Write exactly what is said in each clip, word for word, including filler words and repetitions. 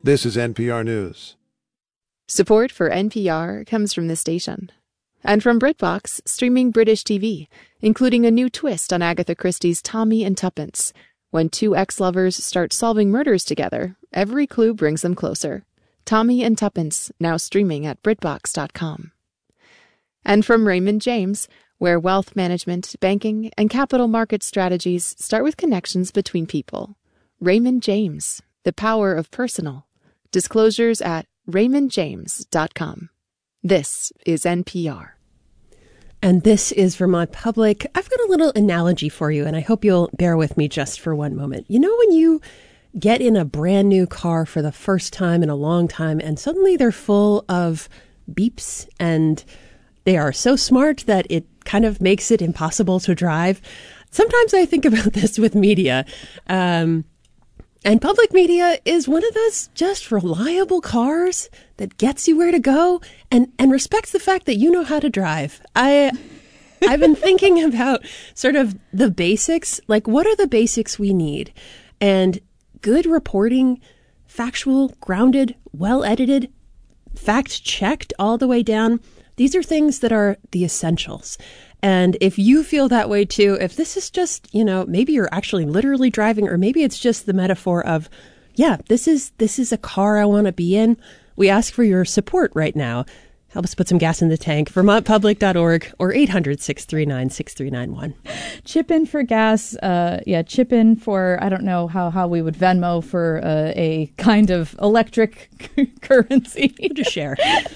This is N P R News. Support for N P R comes from this station. And from BritBox, streaming British T V, including a new twist on Agatha Christie's Tommy and Tuppence. When two ex-lovers start solving murders together, every clue brings them closer. Tommy and Tuppence, now streaming at Britbox dot com. And from Raymond James, where wealth management, banking, and capital market strategies start with connections between people. Raymond James, the power of personal. Disclosures at Raymond James dot com. This is N P R. And this is Vermont Public. I've got a little analogy for you, and I hope you'll bear with me just for one moment. You know when you get in a brand new car for the first time in a long time, and suddenly they're full of beeps, and they are so smart that it kind of makes it impossible to drive? Sometimes I think about this with media. Um, and public media is one of those just reliable cars that gets you where to go and, and respects the fact that you know how to drive. I, I've been thinking about sort of the basics, like what are the basics we need? And good reporting, factual, grounded, well-edited, fact-checked all the way down. These are things that are the essentials. And if you feel that way too, if this is just, you know, maybe you're actually literally driving, or maybe it's just the metaphor of, yeah, this is this is a car I want to be in, we ask for your support right now. Help us put some gas in the tank. Vermont Public dot org or eight hundred, six three nine, six three nine one. Chip in for gas. Uh, yeah, chip in for, I don't know how, how we would Venmo for uh, a kind of electric currency. We'll just share.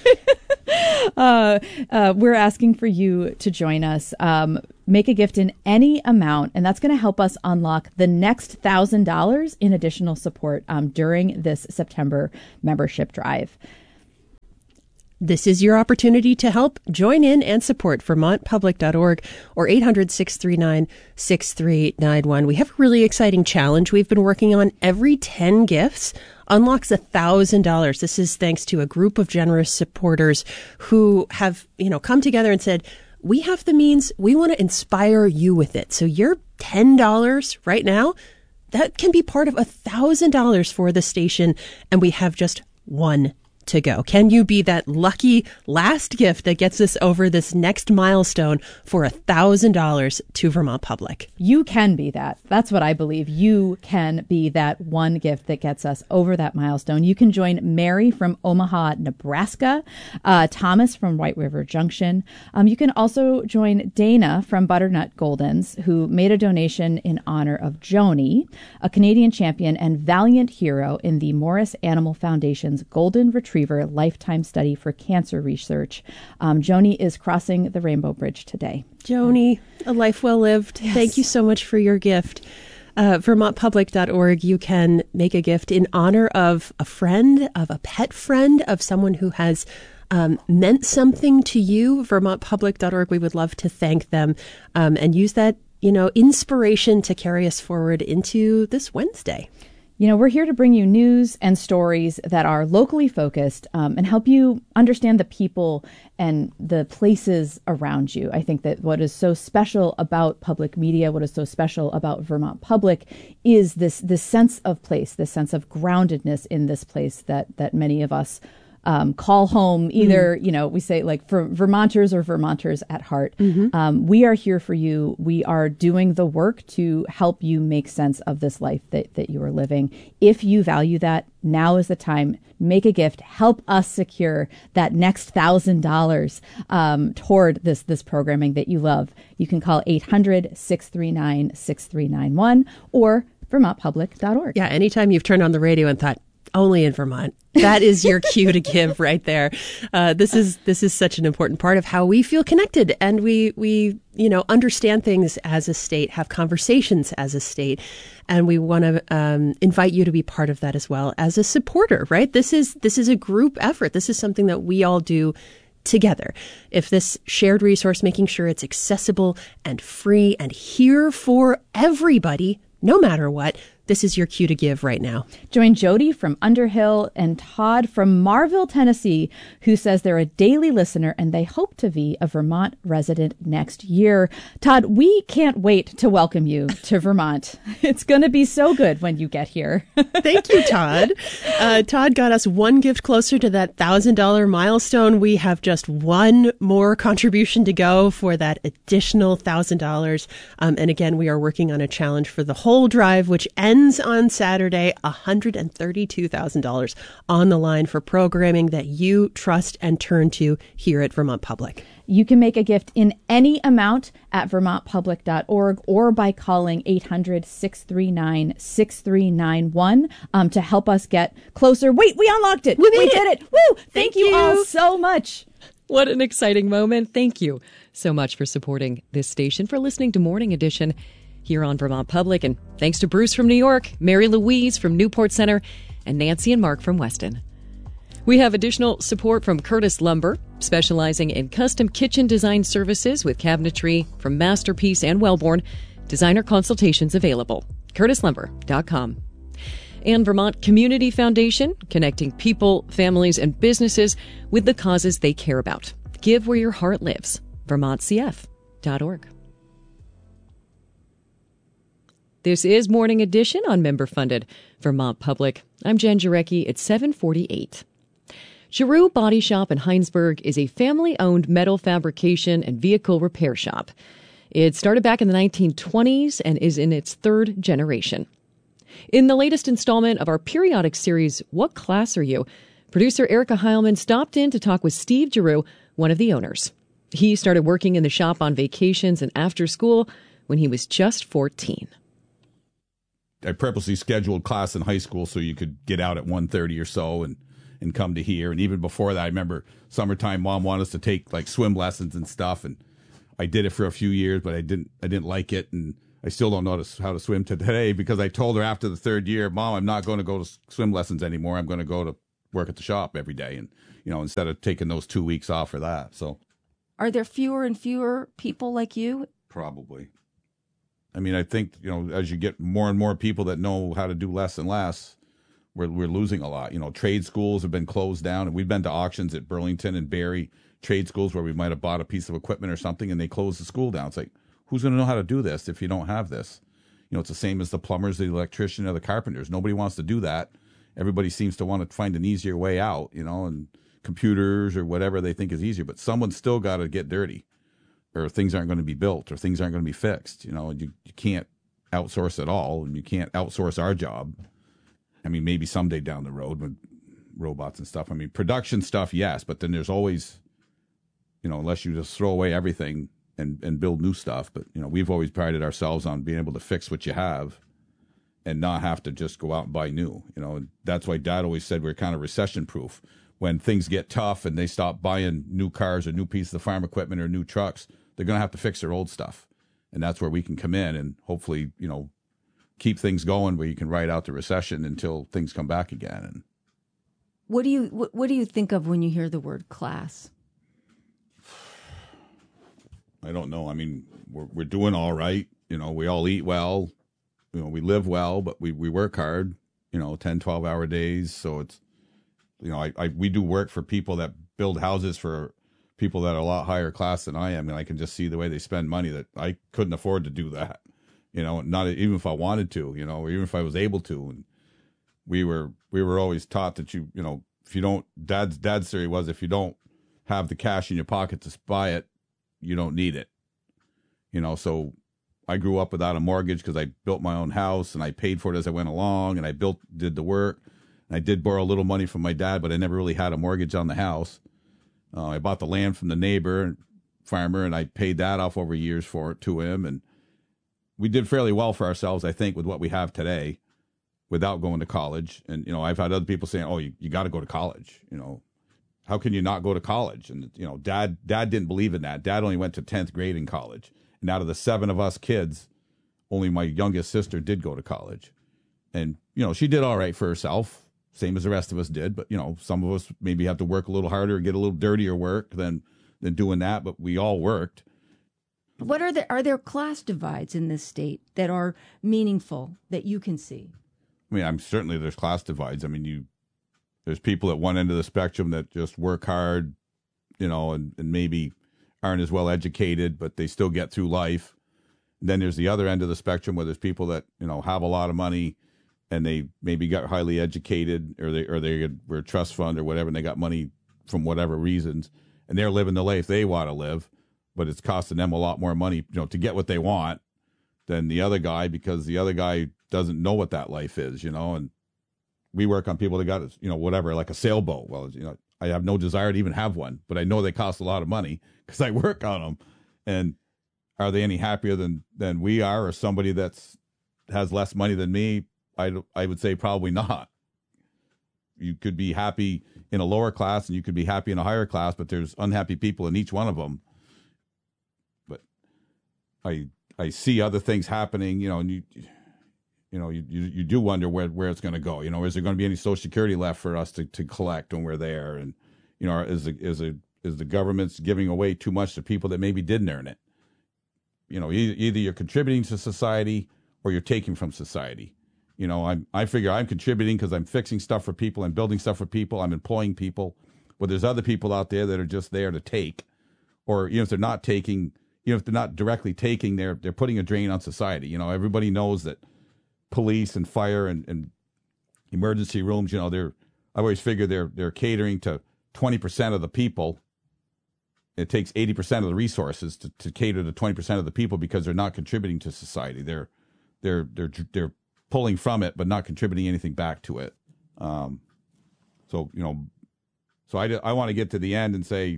uh, uh, we're asking for you to join us. Um, make a gift in any amount, and that's going to help us unlock the next one thousand dollars in additional support um, during this September membership drive. This is your opportunity to help. Join in and support Vermont Public dot org or eight hundred, six three nine, six three nine one. We have a really exciting challenge we've been working on. Every ten gifts unlocks one thousand dollars. This is thanks to a group of generous supporters who have, you know, come together and said, we have the means. We want to inspire you with it. So your ten dollars right now, that can be part of one thousand dollars for the station. And we have just one to go. Can you be that lucky last gift that gets us over this next milestone for a thousand dollars to Vermont Public? You can be that. That's what I believe. You can be that one gift that gets us over that milestone. You can join Mary from Omaha, Nebraska, uh, Thomas from White River Junction. Um, you can also join Dana from Butternut Goldens, who made a donation in honor of Joni, a Canadian champion and valiant hero in the Morris Animal Foundation's Golden Retriever Lifetime Study for Cancer Research. Um, Joni is crossing the Rainbow Bridge today. Joni, a life well lived. Yes. Thank you so much for your gift. Uh, Vermont Public dot org, you can make a gift in honor of a friend, of a pet friend, of someone who has um, meant something to you. Vermont Public dot org, we would love to thank them um, and use that, you know, inspiration to carry us forward into this Wednesday. You know, we're here to bring you news and stories that are locally focused um, and help you understand the people and the places around you. I think that what is so special about public media, what is so special about Vermont Public is this this sense of place, this sense of groundedness in this place that that many of us Um, call home. Either, mm. you know, we say like for Vermonters or Vermonters at heart. Mm-hmm. Um, we are here for you. We are doing the work to help you make sense of this life that, that you are living. If you value that, now is the time. Make a gift. Help us secure that next thousand dollars um, toward this this programming that you love. You can call eight hundred, six three nine, six three nine one or Vermont Public dot org. Yeah, anytime you've turned on the radio and thought, only in Vermont. That is your cue to give right there. Uh, this is this is such an important part of how we feel connected, and we we you know understand things as a state, have conversations as a state, and we want to um, invite you to be part of that as well as a supporter. Right? This is this is a group effort. This is something that we all do together. If this shared resource, making sure it's accessible and free and here for everybody, no matter what, this is your cue to give right now. Join Jody from Underhill and Todd from Marville, Tennessee, who says they're a daily listener and they hope to be a Vermont resident next year. Todd, we can't wait to welcome you to Vermont. It's going to be so good when you get here. Thank you, Todd. Uh, Todd got us one gift closer to that one thousand dollars milestone. We have just one more contribution to go for that additional one thousand dollars. Um, and again, we are working on a challenge for the whole drive, which ends on Saturday, one hundred thirty-two thousand dollars on the line for programming that you trust and turn to here at Vermont Public. You can make a gift in any amount at vermont public dot org or by calling eight hundred, six three nine, six three nine one um, to help us get closer. Wait, we unlocked it. We, we it. did it. Woo! Thank, Thank you you all so much. What an exciting moment. Thank you so much for supporting this station, for listening to Morning Edition here on Vermont Public. And thanks to Bruce from New York, Mary Louise from Newport Center, and Nancy and Mark from Weston. We have additional support from Curtis Lumber, specializing in custom kitchen design services with cabinetry from Masterpiece and Wellborn. Designer consultations available. curtis lumber dot com. And Vermont Community Foundation, connecting people, families, and businesses with the causes they care about. Give where your heart lives. vermont c f dot org. This is Morning Edition on member-funded Vermont Public. I'm Jen Jarecki. It's seven forty-eight. Giroux Body Shop in Heinsberg is a family-owned metal fabrication and vehicle repair shop. It started back in the nineteen twenties and is in its third generation. In the latest installment of our periodic series, What Class Are You?, producer Erica Heilman stopped in to talk with Steve Giroux, one of the owners. He started working in the shop on vacations and after school when he was just fourteen. I purposely scheduled class in high school so you could get out at one thirty or so and and come to here. And even before that, I remember summertime, Mom wanted us to take like swim lessons and stuff. And I did it for a few years, but I didn't, I didn't like it. And I still don't know how to swim today because I told her after the third year, Mom, I'm not going to go to swim lessons anymore. I'm going to go to work at the shop every day. And, you know, instead of taking those two weeks off for that. So are there fewer and fewer people like you? Probably. I mean, I think, you know, as you get more and more people that know how to do less and less, We're we're losing a lot. You know, trade schools have been closed down, and we've been to auctions at Burlington and Barrie, trade schools where we might have bought a piece of equipment or something, and they closed the school down. It's like, who's going to know how to do this if you don't have this? You know, it's the same as the plumbers, the electrician, or the carpenters. Nobody wants to do that. Everybody seems to want to find an easier way out, you know, and computers or whatever they think is easier. But someone's still got to get dirty, or things aren't going to be built, or things aren't going to be fixed. You know, you, you can't outsource at all, and you can't outsource our job. I mean, maybe someday down the road with robots and stuff. I mean, production stuff, yes, but then there's always, you know, unless you just throw away everything and, and build new stuff. But, you know, we've always prided ourselves on being able to fix what you have and not have to just go out and buy new. You know, and that's why Dad always said we're kind of recession proof. When things get tough and they stop buying new cars or new pieces of farm equipment or new trucks, they're going to have to fix their old stuff. And that's where we can come in and hopefully, you know, keep things going where you can ride out the recession until things come back again. And what do you what, what do you think of when you hear the word class? I don't know. I mean, we're we're doing all right. You know, we all eat well. You know, we live well, but we, we work hard. You know, ten, twelve hour days. So it's, you know, I, I we do work for people that build houses for people that are a lot higher class than I am, and I can just see the way they spend money that I couldn't afford to do that. You know, not even if I wanted to, you know, or even if I was able to. And we were we were always taught that you, you know, if you don't, dad's dad's theory was if you don't have the cash in your pocket to buy it, you don't need it. You know, so I grew up without a mortgage because I built my own house and I paid for it as I went along, and I built, did the work. And I did borrow a little money from my dad, but I never really had a mortgage on the house. Uh, I bought the land from the neighbor farmer, and I paid that off over years for it to him. And we did fairly well for ourselves, I think, with what we have today without going to college. And, you know, I've had other people saying, oh, you, you got to go to college. You know, how can you not go to college? And, you know, dad, dad didn't believe in that. Dad only went to tenth grade in college. And out of the seven of us kids, only my youngest sister did go to college. And, you know, she did all right for herself, same as the rest of us did. But, you know, some of us maybe have to work a little harder, get a little dirtier work than, than doing that. But we all worked. What are the, are there class divides in this state that are meaningful that you can see? I mean, I'm certainly there's class divides. I mean, you there's people at one end of the spectrum that just work hard, you know, and, and maybe aren't as well educated, but they still get through life. And then there's the other end of the spectrum where there's people that, you know, have a lot of money and they maybe got highly educated, or they or they were a trust fund or whatever, and they got money from whatever reasons, and they're living the life they want to live, but it's costing them a lot more money, you know, to get what they want than the other guy, because the other guy doesn't know what that life is, you know. And we work on people that got, you know, whatever, like a sailboat. Well, you know, I have no desire to even have one, but I know they cost a lot of money because I work on them. And are they any happier than than we are, or somebody that's has less money than me? I, I would say probably not. You could be happy in a lower class and you could be happy in a higher class, but there's unhappy people in each one of them. But I I see other things happening, you know, and you you know you you, you do wonder where where it's going to go. You know, is there going to be any Social Security left for us to, to collect when we're there? And you know, is the is a is the government's giving away too much to people that maybe didn't earn it? You know, either, either you're contributing to society or you're taking from society. You know, I'm, I figure I'm contributing because I'm fixing stuff for people, I'm building stuff for people, I'm employing people. But there's other people out there that are just there to take, or even if they're not taking, you know, if they're not directly taking, they're they're putting a drain on society. You know, everybody knows that police and fire and, and emergency rooms, you know, they're I always figure they're they're catering to twenty percent of the people. It takes eighty percent of the resources to, to cater to twenty percent of the people because they're not contributing to society. They're they're they're they're pulling from it, but not contributing anything back to it. Um, so, you know, so I, I want to get to the end and say,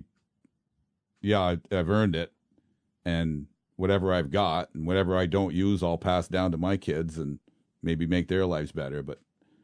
yeah, I, I've earned it. And whatever I've got and whatever I don't use, I'll pass down to my kids and maybe make their lives better. But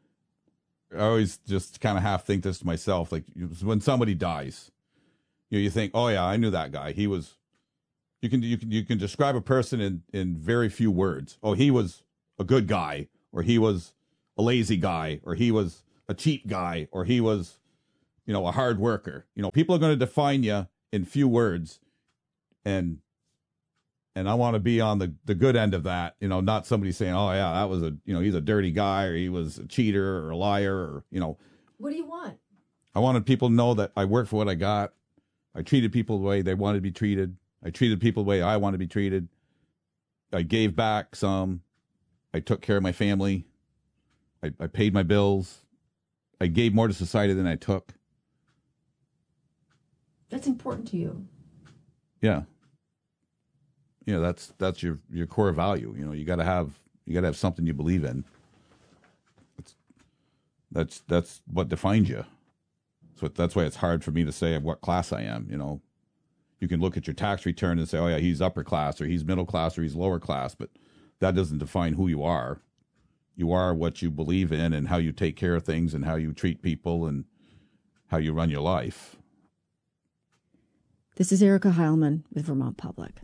I always just kind of half think this to myself. Like when somebody dies, you know, you think, oh yeah, I knew that guy. He was, you can, you can, you can describe a person in, in very few words. Oh, he was a good guy, or he was a lazy guy, or he was a cheap guy, or he was, you know, a hard worker. You know, people are going to define you in few words, and and I want to be on the, the good end of that. You know, not somebody saying, oh yeah, that was a, you know, he's a dirty guy, or he was a cheater or a liar, or, you know. What do you want? I wanted people to know that I worked for what I got. I treated people the way they wanted to be treated. I treated people the way I want to be treated. I gave back some. I took care of my family. I, I paid my bills. I gave more to society than I took. That's important to you. Yeah. You know, that's that's your, your core value. You know, you gotta have you gotta have something you believe in. It's, that's that's what defines you. So that's why it's hard for me to say what class I am. You know, you can look at your tax return and say, oh yeah, he's upper class, or he's middle class, or he's lower class, but that doesn't define who you are. You are what you believe in and how you take care of things and how you treat people and how you run your life. This is Erica Heilman with Vermont Public.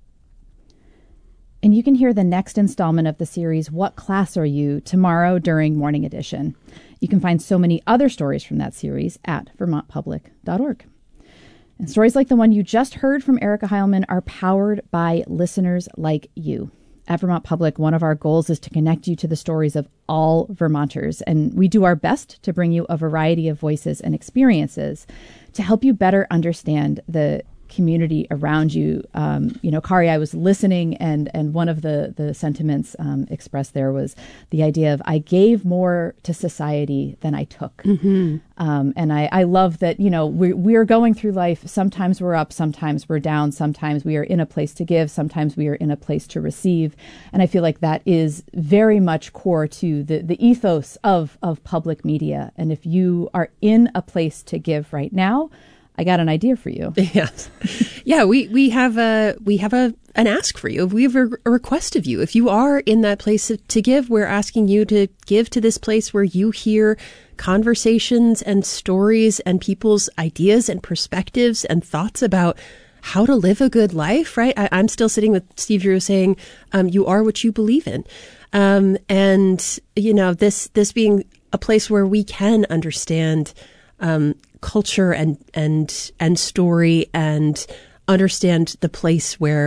And you can hear the next installment of the series, What Class Are You?, tomorrow during Morning Edition. You can find so many other stories from that series at vermont public dot org. And stories like the one you just heard from Erica Heilman are powered by listeners like you. At Vermont Public, one of our goals is to connect you to the stories of all Vermonters, and we do our best to bring you a variety of voices and experiences to help you better understand the community around you. Um, you know, Kari, I was listening, and and one of the the sentiments um, expressed there was the idea of I gave more to society than I took. Mm-hmm. Um, and I, I love that, you know, we we are going through life. Sometimes we're up, sometimes we're down, sometimes we are in a place to give, sometimes we are in a place to receive. And I feel like that is very much core to the, the ethos of, of public media. And if you are in a place to give right now, I got an idea for you. Yes. Yeah, we, we have a we have a an ask for you. We have a, a request of you. If you are in that place to give, we're asking you to give to this place where you hear conversations and stories and people's ideas and perspectives and thoughts about how to live a good life, right? I, I'm still sitting with Steve Drew saying, um, you are what you believe in. Um, and, you know, this this being a place where we can understand um culture and and and story and understand the place where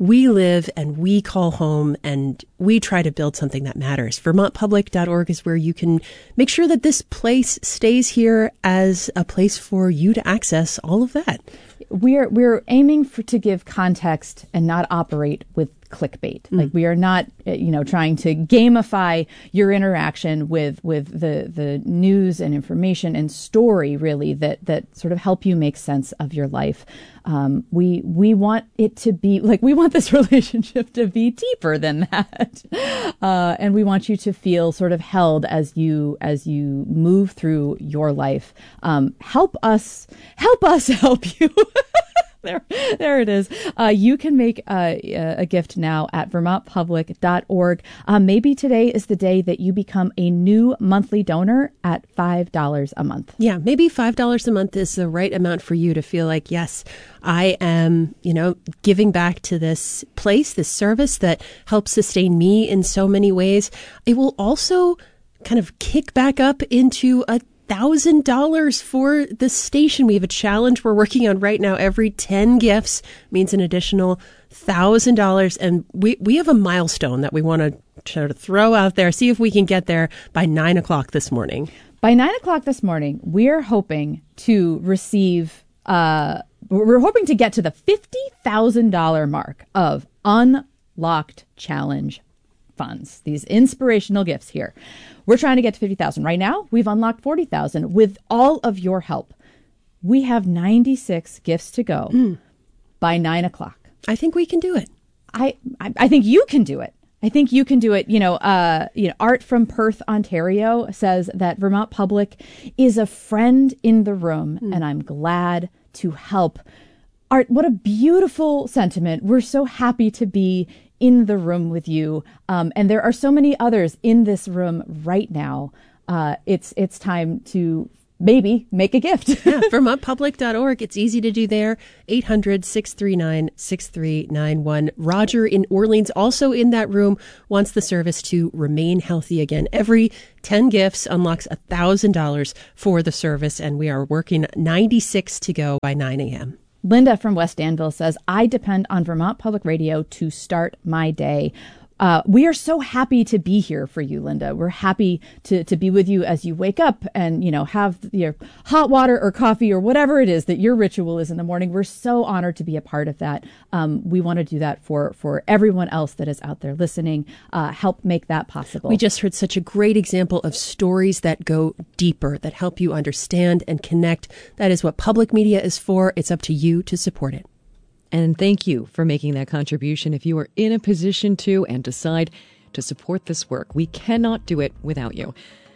we live and we call home, and we try to build something that matters. Vermont Public dot org is where you can make sure that this place stays here as a place for you to access all of that. We're we're aiming for to give context and not operate with clickbait. Mm. Like we are not, you know, trying to gamify your interaction with with the the news and information and story, really, that that sort of help you make sense of your life. Um, we we want it to be like we want this relationship to be deeper than that, uh, and we want you to feel sort of held as you as you move through your life. Um, help us, help us, help you. There, there it is. Uh, you can make a, a gift now at Vermont Public dot org. Uh, maybe today is the day that you become a new monthly donor at five dollars a month. Yeah, maybe five dollars a month is the right amount for you to feel like, yes, I am, you know, giving back to this place, this service that helps sustain me in so many ways. It will also kind of kick back up into a thousand dollars for the station. We have a challenge we're working on right now. Every ten gifts means an additional thousand dollars, and we we have a milestone that we want to try to throw out there. See if we can get there by nine o'clock this morning. By nine o'clock this morning, we're hoping to receive. Uh, we're hoping to get to the fifty thousand dollar mark of unlocked challenge funds. These inspirational gifts here. We're trying to get to fifty thousand. Right now, we've unlocked forty thousand with all of your help. We have ninety-six gifts to go mm. by nine o'clock. I think we can do it. I, I I think you can do it. I think you can do it. You know, uh, you know, Art from Perth, Ontario says that Vermont Public is a friend in the room, mm. and I'm glad to help. Art, what a beautiful sentiment. We're so happy to be in the room with you. Um, and there are so many others in this room right now. Uh, it's it's time to maybe make a gift. Yeah, Vermont Public dot org. It's easy to do there. eight hundred, six three nine, six three nine one. Roger in Orleans, also in that room, wants the service to remain healthy again. Every ten gifts unlocks one thousand dollars for the service, and we are working ninety-six to go by nine a.m. Linda from West Danville says, I depend on Vermont Public Radio to start my day. Uh, we are so happy to be here for you, Linda. We're happy to, to be with you as you wake up and, you know, have your hot water or coffee or whatever it is that your ritual is in the morning. We're so honored to be a part of that. Um, we want to do that for, for everyone else that is out there listening. Uh, help make that possible. We just heard such a great example of stories that go deeper, that help you understand and connect. That is what public media is for. It's up to you to support it. And thank you for making that contribution. If you are in a position to and decide to support this work, we cannot do it without you.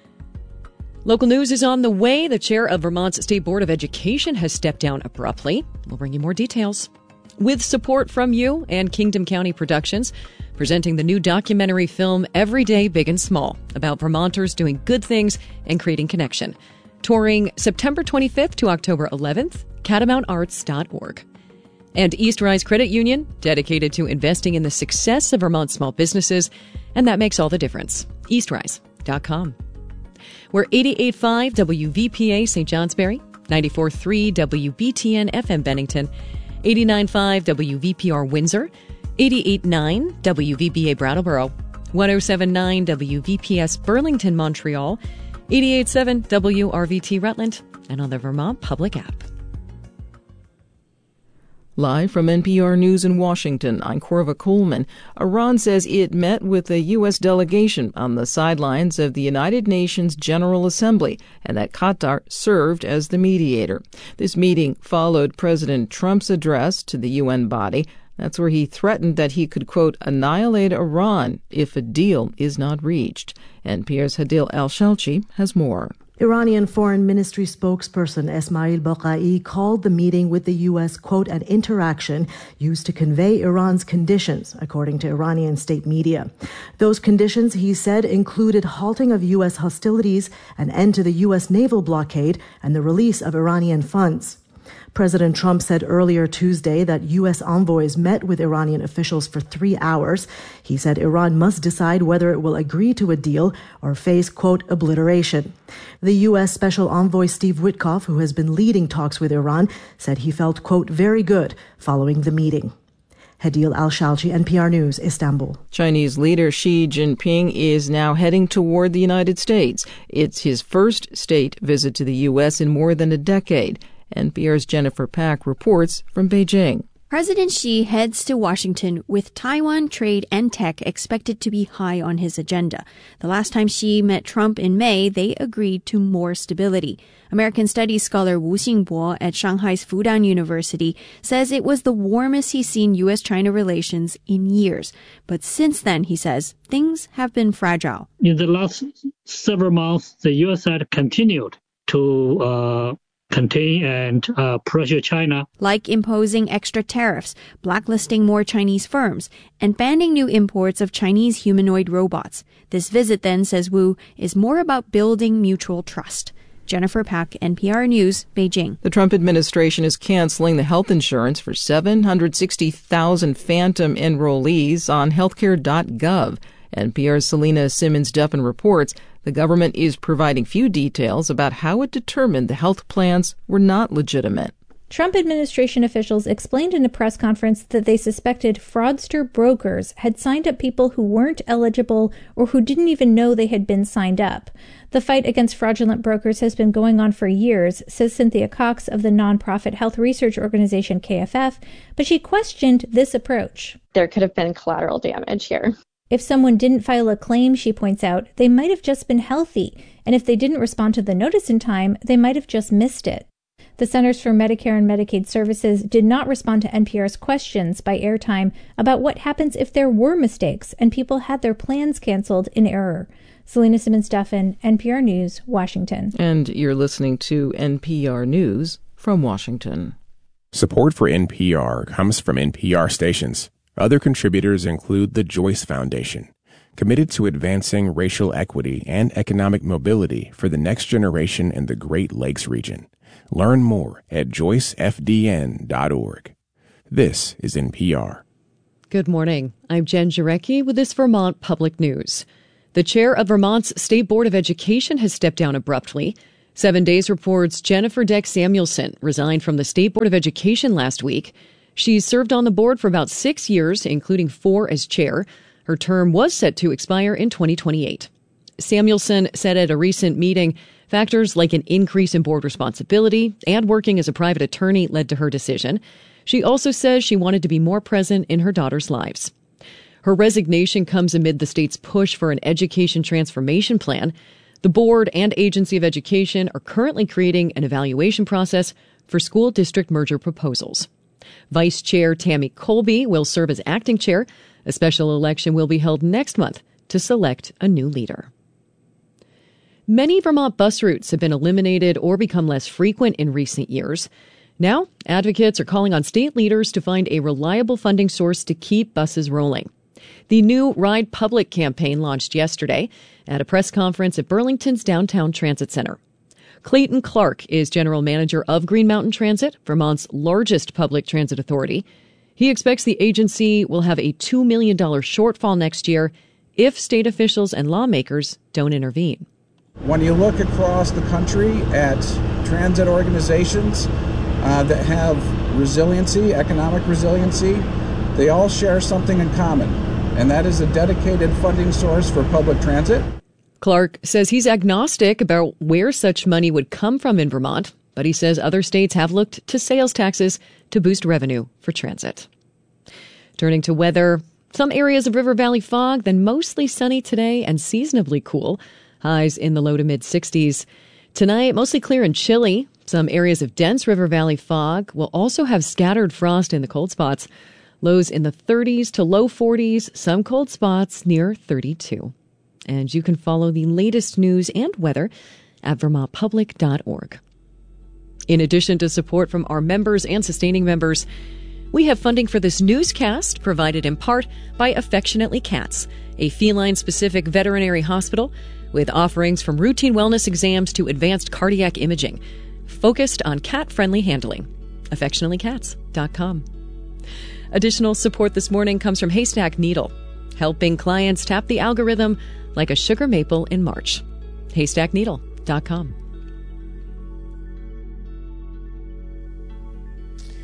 Local news is on the way. The chair of Vermont's State Board of Education has stepped down abruptly. We'll bring you more details. With support from you and Kingdom County Productions, presenting the new documentary film Every Day Big and Small, about Vermonters doing good things and creating connection. Touring September twenty-fifth to October eleventh, catamount arts dot org. And East Rise Credit Union, dedicated to investing in the success of Vermont small businesses, and that makes all the difference. east rise dot com. We're eighty-eight point five W V P A Saint Johnsbury, ninety-four point three W B T N F M Bennington, eighty-nine point five W V P R Windsor, eighty-eight point nine W V B A Brattleboro, one oh seven point nine W V P S Burlington, Montreal, eighty-eight point seven W R V T Rutland, and on the Vermont Public app. Live from N P R News in Washington, I'm Corva Coleman. Iran says it met with a U S delegation on the sidelines of the United Nations General Assembly and that Qatar served as the mediator. This meeting followed President Trump's address to the U N body. That's where he threatened that he could, quote, annihilate Iran if a deal is not reached. N P R's Hadil Al-Shalchi has more. Iranian Foreign Ministry spokesperson Esmail Baqai called the meeting with the U S, quote, an interaction used to convey Iran's conditions, according to Iranian state media. Those conditions, he said, included halting of U S hostilities, an end to the U S naval blockade, and the release of Iranian funds. President Trump said earlier Tuesday that U S envoys met with Iranian officials for three hours. He said Iran must decide whether it will agree to a deal or face, quote, obliteration. The U S Special Envoy Steve Witkoff, who has been leading talks with Iran, said he felt, quote, very good following the meeting. Hadil Al-Shalji, N P R News, Istanbul. Chinese leader Xi Jinping is now heading toward the United States. It's his first state visit to the U S in more than a decade. N P R's Jennifer Pack reports from Beijing. President Xi heads to Washington with Taiwan, trade, and tech expected to be high on his agenda. The last time Xi met Trump in May, they agreed to more stability. American Studies scholar Wu Xingbo at Shanghai's Fudan University says it was the warmest he's seen U S China relations in years. But since then, he says, things have been fragile. In the last several months, the U S side continued to uh contain and uh, pressure China. Like imposing extra tariffs, blacklisting more Chinese firms, and banning new imports of Chinese humanoid robots. This visit, then, says Wu, is more about building mutual trust. Jennifer Pack, N P R News, Beijing. The Trump administration is canceling the health insurance for seven hundred sixty thousand phantom enrollees on healthcare dot gov. N P R's Selena Simmons-Duffin reports the government is providing few details about how it determined the health plans were not legitimate. Trump administration officials explained in a press conference that they suspected fraudster brokers had signed up people who weren't eligible or who didn't even know they had been signed up. The fight against fraudulent brokers has been going on for years, says Cynthia Cox of the nonprofit health research organization K F F, but she questioned this approach. There could have been collateral damage here. If someone didn't file a claim, she points out, they might have just been healthy, and if they didn't respond to the notice in time, they might have just missed it. The Centers for Medicare and Medicaid Services did not respond to N P R's questions by airtime about what happens if there were mistakes and people had their plans canceled in error. Selena Simmons-Duffin, N P R News, Washington. And you're listening to N P R News from Washington. Support for N P R comes from N P R stations. Other contributors include the Joyce Foundation, committed to advancing racial equity and economic mobility for the next generation in the Great Lakes region. Learn more at joyce f d n dot org. This is N P R. Good morning. I'm Jen Jarecki with this Vermont Public News. The chair of Vermont's State Board of Education has stepped down abruptly. Seven Days reports Jennifer Deck Samuelson resigned from the State Board of Education last week. She's served on the board for about six years, including four as chair. Her term was set to expire in twenty twenty-eight. Samuelson said at a recent meeting, factors like an increase in board responsibility and working as a private attorney led to her decision. She also says she wanted to be more present in her daughters' lives. Her resignation comes amid the state's push for an education transformation plan. The board and Agency of Education are currently creating an evaluation process for school district merger proposals. Vice Chair Tammy Colby will serve as acting chair. A special election will be held next month to select a new leader. Many Vermont bus routes have been eliminated or become less frequent in recent years. Now, advocates are calling on state leaders to find a reliable funding source to keep buses rolling. The new Ride Public campaign launched yesterday at a press conference at Burlington's Downtown Transit Center. Clayton Clark is general manager of Green Mountain Transit, Vermont's largest public transit authority. He expects the agency will have a two million dollars shortfall next year if state officials and lawmakers don't intervene. When you look across the country at transit organizations uh, that have resiliency, economic resiliency, they all share something in common, and that is a dedicated funding source for public transit. Clark says he's agnostic about where such money would come from in Vermont, but he says other states have looked to sales taxes to boost revenue for transit. Turning to weather, some areas of River Valley fog, then mostly sunny today and seasonably cool. Highs in the low to mid sixties. Tonight, mostly clear and chilly. Some areas of dense River Valley fog will also have scattered frost in the cold spots. Lows in the thirties to low forties, some cold spots near thirty-two. And you can follow the latest news and weather at vermont public dot org. In addition to support from our members and sustaining members, we have funding for this newscast provided in part by Affectionately Cats, a feline-specific veterinary hospital with offerings from routine wellness exams to advanced cardiac imaging, focused on cat-friendly handling. affectionately cats dot com. Additional support this morning comes from Haystack Needle, helping clients tap the algorithm like a sugar maple in March. haystack needle dot com.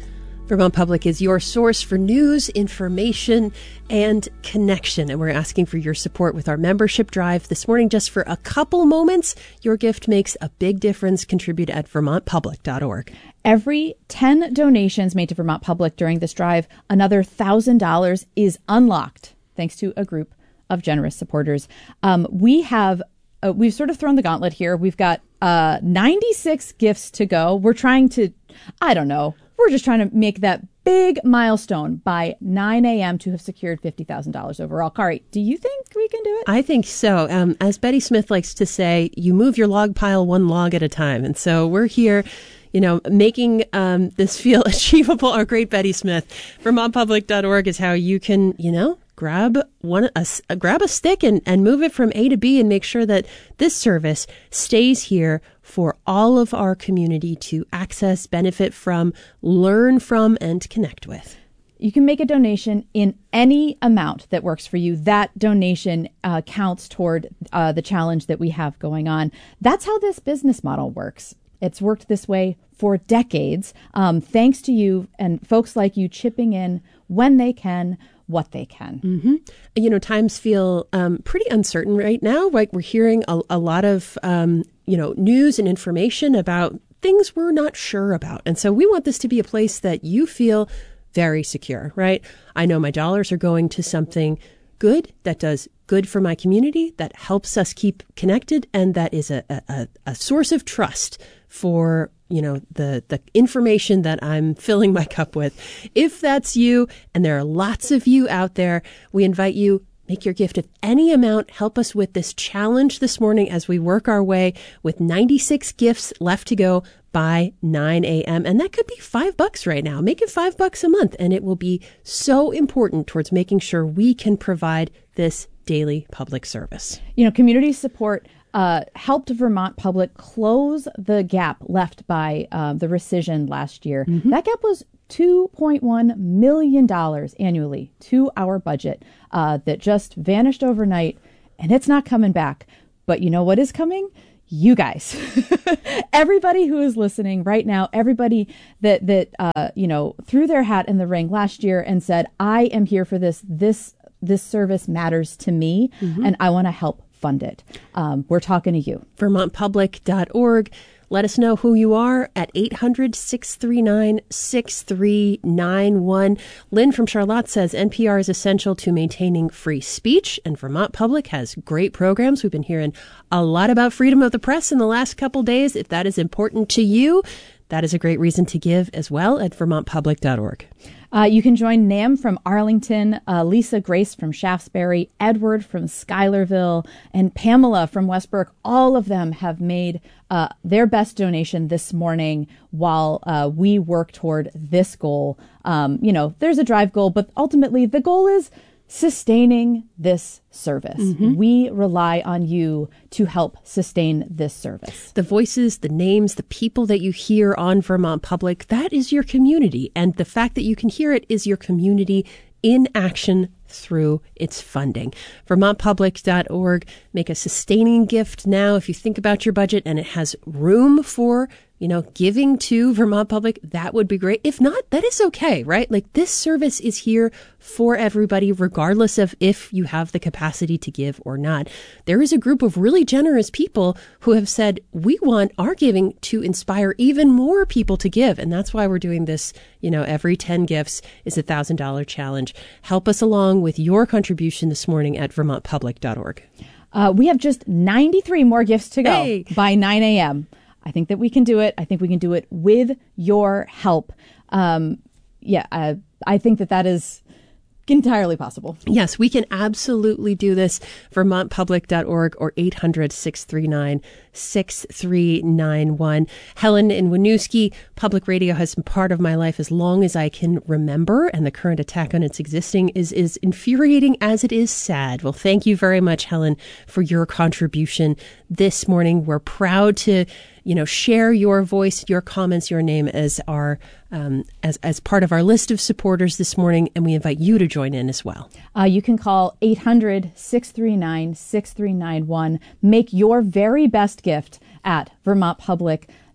Vermont Public is your source for news, information, and connection. And we're asking for your support with our membership drive this morning. Just for a couple moments, your gift makes a big difference. Contribute at vermont public dot org. Every ten donations made to Vermont Public during this drive, another one thousand dollars is unlocked, thanks to a group of generous supporters. Um, we have, uh, we've sort of thrown the gauntlet here. We've got uh, ninety-six gifts to go. We're trying to, I don't know, we're just trying to make that big milestone by nine a.m. to have secured fifty thousand dollars overall. Kari, do you think we can do it? I think so. Um, as Betty Smith likes to say, you move your log pile one log at a time. And so we're here, you know, making um, this feel achievable. Our great Betty Smith. vermont public dot org is how you can, you know, grab one a, a, grab a stick and, and move it from A to B and make sure that this service stays here for all of our community to access, benefit from, learn from, and connect with. You can make a donation in any amount that works for you. That donation uh, counts toward uh, the challenge that we have going on. That's how this business model works. It's worked this way for decades, um, thanks to you and folks like you chipping in when they can, what they can. Mm-hmm. You know, times feel um, pretty uncertain right now. Like we're hearing a, a lot of, um, you know, news and information about things we're not sure about. And so we want this to be a place that you feel very secure, right? I know my dollars are going to something good that does good for my community, that helps us keep connected, and that is a, a, a source of trust for, you know, the, the information that I'm filling my cup with. If that's you, and there are lots of you out there, we invite you, make your gift of any amount. Help us with this challenge this morning as we work our way with ninety-six gifts left to go by nine a.m. And that could be five bucks right now. Make it five bucks a month. And it will be so important towards making sure we can provide this daily public service. You know, community support uh, helped Vermont Public close the gap left by uh, the rescission last year. Mm-hmm. That gap was two point one million dollars annually to our budget uh, that just vanished overnight, and it's not coming back. But you know what is coming? You guys, everybody who is listening right now, everybody that, that uh, you know, threw their hat in the ring last year and said, I am here for this, this, this service matters to me, mm-hmm. and I want to help fund it. Um, we're talking to you. vermont public dot org. Let us know who you are at eight hundred, six three nine, six three nine one. Lynn from Charlotte says N P R is essential to maintaining free speech, and Vermont Public has great programs. We've been hearing a lot about freedom of the press in the last couple days. If that is important to you, that is a great reason to give as well at vermont public dot org. Uh, you can join Nam from Arlington, uh, Lisa Grace from Shaftesbury, Edward from Schuylerville, and Pamela from Westbrook. All of them have made uh, their best donation this morning while uh, we work toward this goal. Um, you know, there's a drive goal, but ultimately the goal is sustaining this service. Mm-hmm. We rely on you to help sustain this service. The voices, the names, the people that you hear on Vermont Public, that is your community. And the fact that you can hear it is your community in action through its funding. vermont public dot org. Make a sustaining gift now. If you think about your budget and it has room for, you know, giving to Vermont Public, that would be great. If not, that is okay, right? Like this service is here for everybody, regardless of if you have the capacity to give or not. There is a group of really generous people who have said, we want our giving to inspire even more people to give. And that's why we're doing this, you know, every ten gifts is a one thousand dollars challenge. Help us along with your contribution this morning at vermont public dot org. Uh, we have just ninety-three more gifts to go hey. by nine a.m. I think that we can do it. I think we can do it with your help. Um, yeah, uh, I think that that is entirely possible. Yes, we can absolutely do this. vermont public dot org or eight hundred, six three nine, six three nine one. Helen in Winooski, public radio has been part of my life as long as I can remember, and the current attack on its existing is as infuriating as it is sad. Well, thank you very much, Helen, for your contribution this morning. We're proud to, you know, share your voice, your comments, your name as our um, as as part of our list of supporters this morning, and we invite you to join in as well. Uh, you can call eight hundred, six three nine, six three nine one. Make your very best gift at vermont public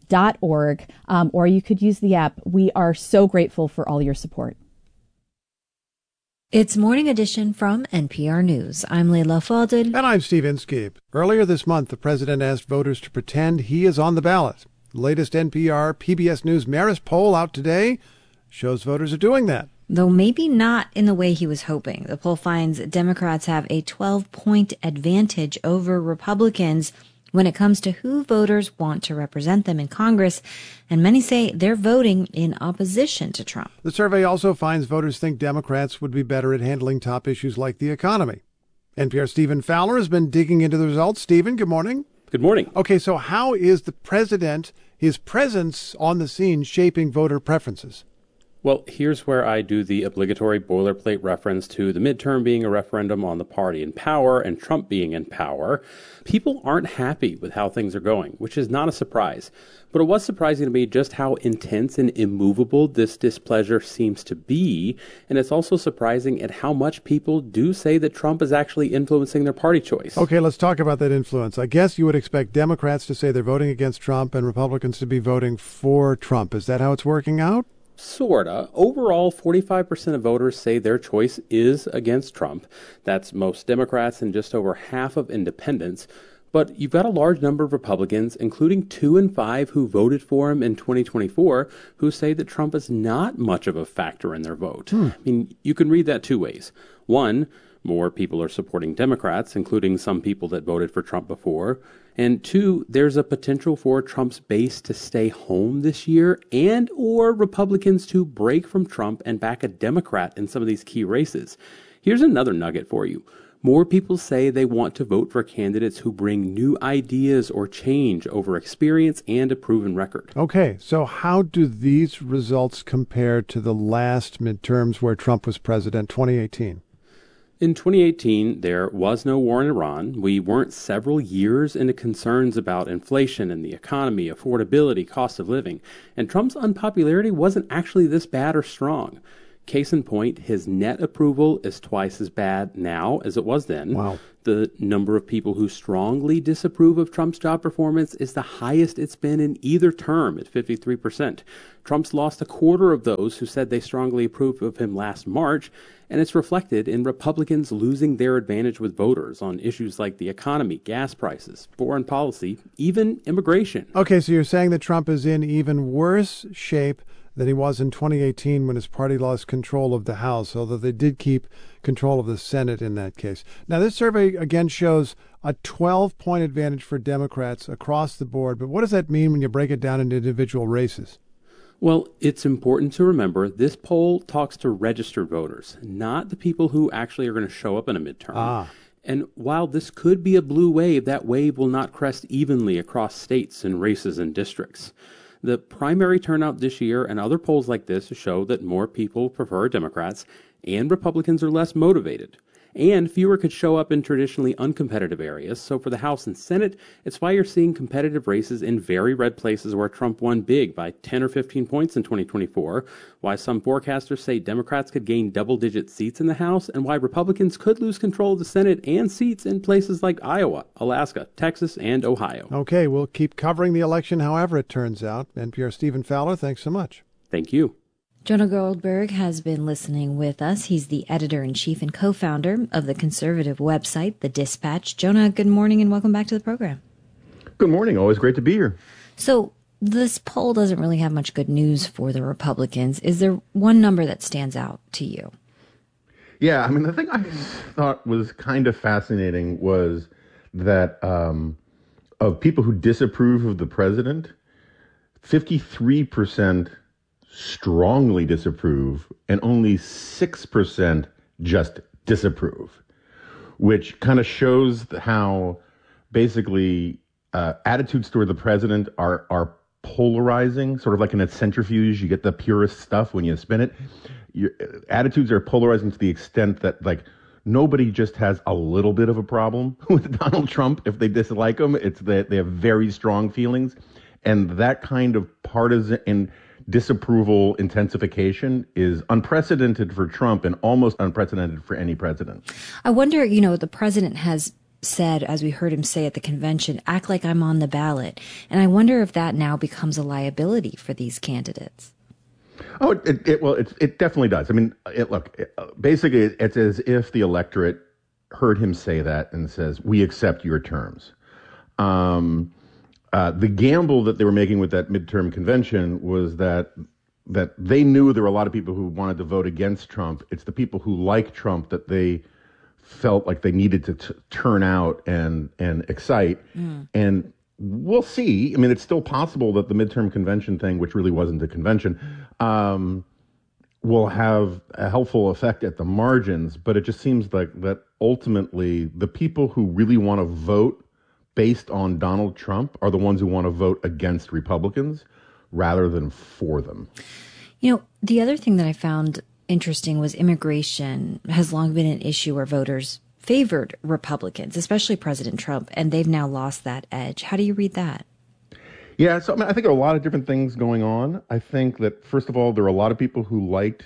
dot org, um, or you could use the app. We are so grateful for all your support. It's Morning Edition from N P R News. I'm Leila Fadel. And I'm Steve Inskeep. Earlier this month, the president asked voters to pretend he is on the ballot. The latest N P R P B S News Marist poll out today shows voters are doing that. Though maybe not in the way he was hoping. The poll finds Democrats have a twelve-point advantage over Republicans when it comes to who voters want to represent them in Congress, and many say they're voting in opposition to Trump. The survey also finds voters think Democrats would be better at handling top issues like the economy. N P R's Stephen Fowler has been digging into the results. Stephen, good morning. Good morning. Okay, so how is the president, his presence on the scene, shaping voter preferences? Well, here's where I do the obligatory boilerplate reference to the midterm being a referendum on the party in power and Trump being in power. People aren't happy with how things are going, which is not a surprise. But it was surprising to me just how intense and immovable this displeasure seems to be. And it's also surprising at how much people do say that Trump is actually influencing their party choice. Okay, let's talk about that influence. I guess you would expect Democrats to say they're voting against Trump and Republicans to be voting for Trump. Is that how it's working out? Sorta. Overall, forty-five percent of voters say their choice is against Trump. That's most Democrats and just over half of independents. But you've got a large number of Republicans, including two in five who voted for him in twenty twenty-four, who say that Trump is not much of a factor in their vote. Hmm. I mean, you can read that two ways. One, more people are supporting Democrats, including some people that voted for Trump before. And two, there's a potential for Trump's base to stay home this year and or Republicans to break from Trump and back a Democrat in some of these key races. Here's another nugget for you. More people say they want to vote for candidates who bring new ideas or change over experience and a proven record. Okay, so how do these results compare to the last midterms where Trump was president, twenty eighteen? In twenty eighteen, there was no war in Iran. We weren't several years into concerns about inflation and the economy, affordability, cost of living. And Trump's unpopularity wasn't actually this bad or strong. Case in point, his net approval is twice as bad now as it was then. Wow. The number of people who strongly disapprove of Trump's job performance is the highest it's been in either term at fifty-three percent. Trump's lost a quarter of those who said they strongly approved of him last March, and it's reflected in Republicans losing their advantage with voters on issues like the economy, gas prices, foreign policy, even immigration. Okay, so you're saying that Trump is in even worse shape than he was in twenty eighteen when his party lost control of the House, although they did keep control of the Senate in that case. Now, this survey again shows a twelve-point advantage for Democrats across the board, but what does that mean when you break it down into individual races? Well, it's important to remember this poll talks to registered voters, not the people who actually are going to show up in a midterm. Ah. And while this could be a blue wave, that wave will not crest evenly across states and races and districts. The primary turnout this year and other polls like this show that more people prefer Democrats and Republicans are less motivated. And fewer could show up in traditionally uncompetitive areas. So for the House and Senate, it's why you're seeing competitive races in very red places where Trump won big by ten or fifteen points in twenty twenty-four, why some forecasters say Democrats could gain double-digit seats in the House, and why Republicans could lose control of the Senate and seats in places like Iowa, Alaska, Texas, and Ohio. Okay, we'll keep covering the election however it turns out. N P R Stephen Fowler, thanks so much. Thank you. Jonah Goldberg has been listening with us. He's the editor-in-chief and co-founder of the conservative website, The Dispatch. Jonah, good morning and welcome back to the program. Good morning. Always great to be here. So this poll doesn't really have much good news for the Republicans. Is there one number that stands out to you? Yeah, I mean, the thing I thought was kind of fascinating was that um, of people who disapprove of the president, fifty-three percent strongly disapprove and only six percent just disapprove, which kind of shows how basically uh, attitudes toward the president are are polarizing, sort of like in a centrifuge. You get the purest stuff when you spin it. Your attitudes are polarizing to the extent that, like, nobody just has a little bit of a problem with Donald Trump if they dislike him. It's that they have very strong feelings, and that kind of partisan and disapproval intensification is unprecedented for Trump and almost unprecedented for any president. I wonder, you know, the president has said, as we heard him say at the convention, act like I'm on the ballot. And I wonder if that now becomes a liability for these candidates. Oh, it, it well, it, it definitely does. I mean, it, look, it, basically, it's as if the electorate heard him say that and says, we accept your terms. Um, uh, the gamble that they were making with that midterm convention was that that they knew there were a lot of people who wanted to vote against Trump. It's the people who like Trump that they felt like they needed to t- turn out and and excite. Mm. And we'll see. I mean, it's still possible that the midterm convention thing, which really wasn't a convention, um, will have a helpful effect at the margins. But it just seems like that ultimately the people who really want to vote based on Donald Trump are the ones who want to vote against Republicans rather than for them. You know, the other thing that I found interesting was immigration has long been an issue where voters favored Republicans, especially President Trump, and they've now lost that edge. How do you read that? Yeah, so I, mean, I think there are a lot of different things going on. I think that, first of all, there are a lot of people who liked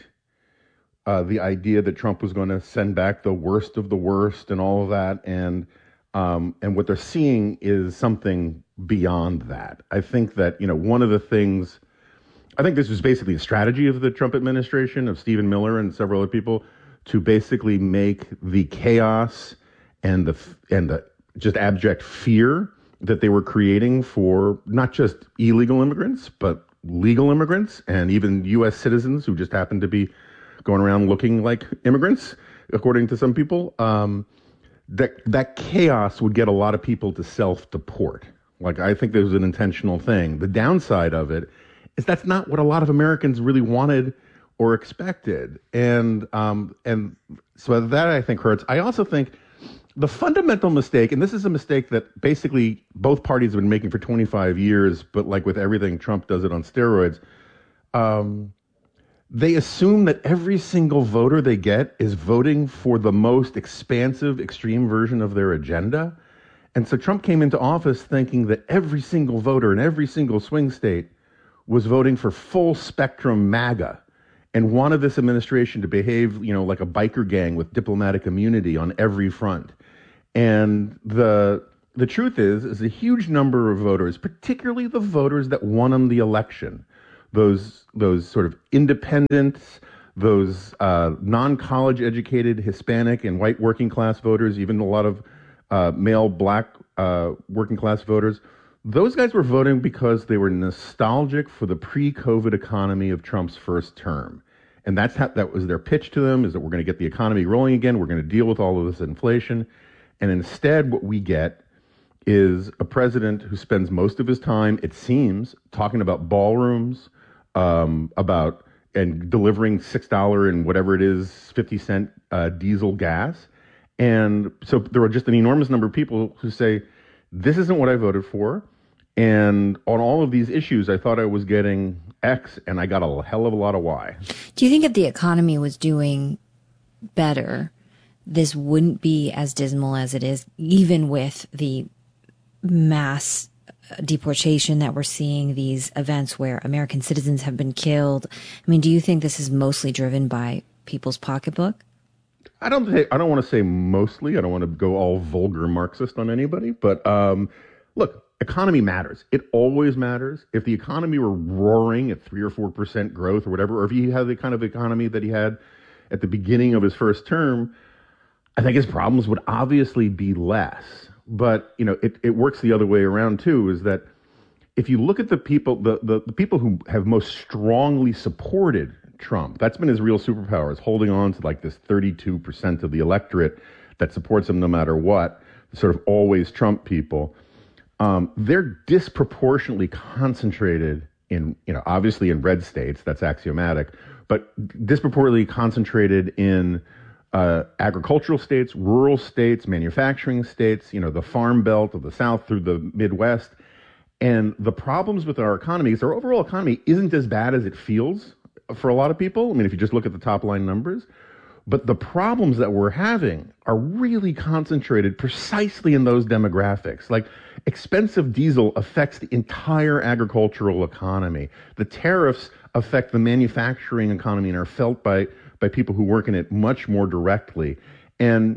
uh, the idea that Trump was going to send back the worst of the worst and all of that, and um, and what they're seeing is something beyond that. I think that, you know, one of the things, I think this was basically a strategy of the Trump administration, of Stephen Miller and several other people, to basically make the chaos and the and the just abject fear that they were creating for not just illegal immigrants, but legal immigrants and even U S citizens who just happen to be going around looking like immigrants, according to some people, um, that that chaos would get a lot of people to self-deport. Like, I think there was an intentional thing. The downside of it is that's not what a lot of Americans really wanted or expected. And um, and so that, I think, hurts. I also think the fundamental mistake, and this is a mistake that basically both parties have been making for twenty-five years, but like with everything, Trump does it on steroids. Um, they assume that every single voter they get is voting for the most expansive, extreme version of their agenda. And so Trump came into office thinking that every single voter in every single swing state was voting for full spectrum MAGA and wanted this administration to behave, you know, like a biker gang with diplomatic immunity on every front. And the the truth is, is a huge number of voters, particularly the voters that won him the election, those those sort of independents, those uh, non-college educated Hispanic and white working class voters, even a lot of uh, male black uh, working class voters, those guys were voting because they were nostalgic for the pre-COVID economy of Trump's first term. And that's how, that was their pitch to them, is that we're going to get the economy rolling again. We're going to deal with all of this inflation. And instead, what we get is a president who spends most of his time, it seems, talking about ballrooms, um, about and delivering six dollars and whatever it is, fifty cent uh, diesel gas. And so there are just an enormous number of people who say, this isn't what I voted for. And on all of these issues, I thought I was getting X, and I got a hell of a lot of Y. Do you think if the economy was doing better, this wouldn't be as dismal as it is, even with the mass deportation that we're seeing, these events where American citizens have been killed? I mean, do you think this is mostly driven by people's pocketbook? I don't think, I don't want to say mostly. I don't want to go all vulgar Marxist on anybody. But um, look, economy matters. It always matters. If the economy were roaring at three or four percent growth or whatever, or if he had the kind of economy that he had at the beginning of his first term, I think his problems would obviously be less. But, you know, it, it works the other way around, too, is that if you look at the people, the, the, the people who have most strongly supported Trump, that's been his real superpower, is holding on to like this thirty-two percent of the electorate that supports him no matter what, sort of always Trump people. Um, they're disproportionately concentrated in, you know, obviously in red states, that's axiomatic, but disproportionately concentrated in uh, agricultural states, rural states, manufacturing states, you know, the farm belt of the South through the Midwest. And the problems with our economy is our overall economy isn't as bad as it feels for a lot of people. I mean, if you just look at the top line numbers, but the problems that we're having are really concentrated precisely in those demographics. Like, expensive diesel affects the entire agricultural economy. The tariffs affect the manufacturing economy and are felt by, by people who work in it much more directly. And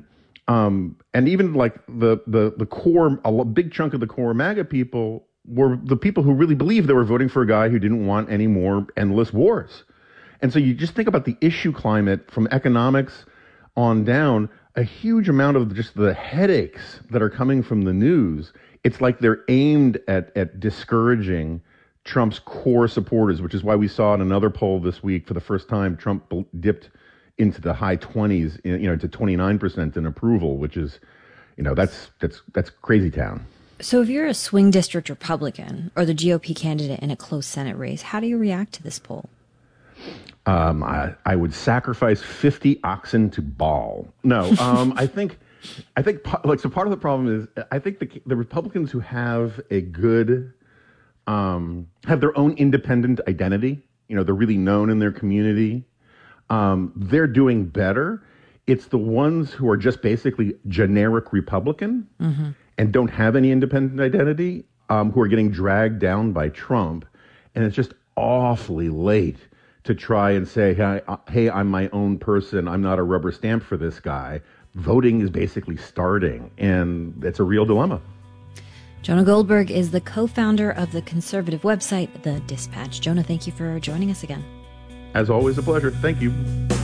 Um, and even like the, the, the core, a big chunk of the core MAGA people were the people who really believed they were voting for a guy who didn't want any more endless wars. And so you just think about the issue climate from economics on down, a huge amount of just the headaches that are coming from the news. It's like they're aimed at, at discouraging Trump's core supporters, which is why we saw in another poll this week, for the first time, Trump dipped into the high twenties, you know, to twenty-nine percent in approval, which is, you know, that's that's that's crazy town. So if you're a swing district Republican or the G O P candidate in a close Senate race, how do you react to this poll? Um, I, I would sacrifice fifty oxen to Baal. No, um, I think, I think, like, so part of the problem is, I think the the Republicans who have a good, um, have their own independent identity, you know, they're really known in their community, um, they're doing better. It's the ones who are just basically generic Republican mm-hmm. and don't have any independent identity, um, who are getting dragged down by Trump. And it's just awfully late to try and say, hey, hey, I'm my own person. I'm not a rubber stamp for this guy. Voting is basically starting, and it's a real dilemma. Jonah Goldberg is the co-founder of the conservative website, The Dispatch. Jonah, thank you for joining us again. As always, a pleasure. Thank you.